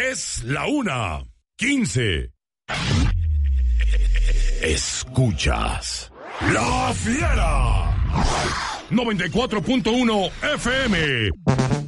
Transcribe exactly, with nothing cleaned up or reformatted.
Es la una, quince. Escuchas La Fiera noventa y cuatro punto uno F M.